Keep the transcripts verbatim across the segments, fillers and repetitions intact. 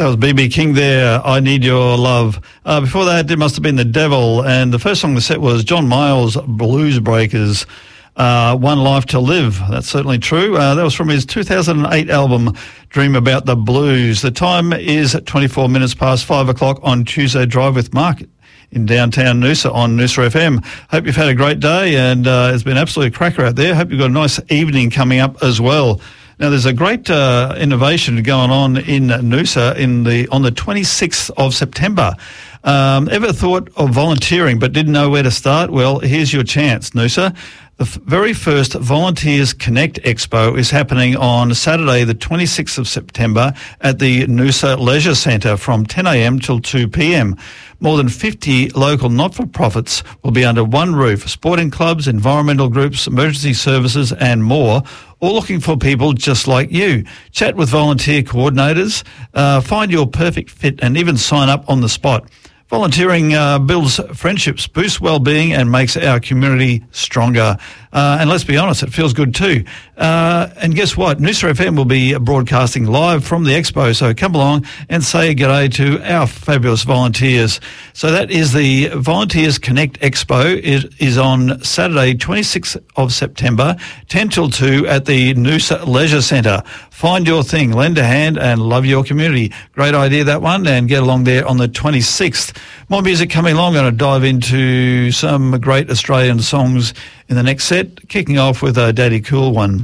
That was B B King there, I Need Your Love. Uh, before that, it must have been The Devil, and the first song the set was John Mayall's Blues Breakers, uh, One Life to Live. That's certainly true. Uh, that was from his two thousand eight album, Dream About the Blues. The time is twenty-four minutes past five o'clock on Tuesday Drive with Mark in downtown Noosa on Noosa F M. Hope you've had a great day, and uh, it's been absolutely a cracker out there. Hope you've got a nice evening coming up as well. Now, there's a great uh, innovation going on in Noosa in the on the twenty-sixth of September. Um, ever thought of volunteering but didn't know where to start? Well, here's your chance, Noosa. The f- very first Volunteers Connect Expo is happening on Saturday, the twenty-sixth of September at the Noosa Leisure Centre from ten a m till two p m. More than fifty local not-for-profits will be under one roof: sporting clubs, environmental groups, emergency services and more, all looking for people just like you. Chat with volunteer coordinators, uh, find your perfect fit and even sign up on the spot. Volunteering uh, builds friendships, boosts well-being and makes our community stronger. Uh, and let's be honest, it feels good too. Uh, and guess what? Noosa F M will be broadcasting live from the expo, so come along and say g'day to our fabulous volunteers. So that is the Volunteers Connect Expo. It is on Saturday, twenty-sixth of September, ten till two at the Noosa Leisure Centre. Find your thing, lend a hand and love your community. Great idea, that one, and get along there on the twenty-sixth. More music coming along. I'm going to dive into some great Australian songs in the next set, kicking off with a Daddy Cool one.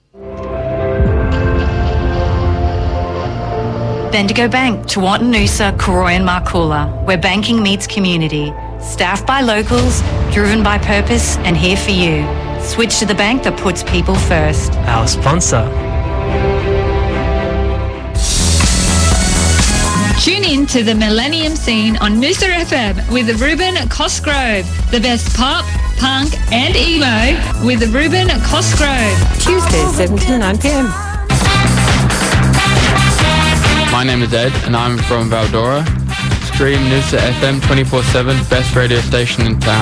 Bendigo Bank, Tewantin Noosa, Koroy and Markoola, where banking meets community. Staffed by locals, driven by purpose and here for you. Switch to the bank that puts people first. Our sponsor. Tune in to the Millennium Scene on Noosa F M with Ruben Cosgrove. The best pop, punk and emo with Ruben Cosgrove. Tuesdays, seven to nine p m. My name is Ed and I'm from Valdora. Stream Noosa F M twenty-four seven, best radio station in town.